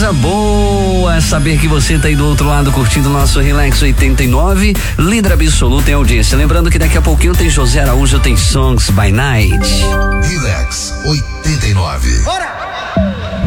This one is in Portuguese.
coisa boa saber que você tá aí do outro lado curtindo o nosso Relax 89, líder absoluto em audiência. Lembrando que daqui a pouquinho tem José Araújo, tem Songs by Night. Relax 89. Bora!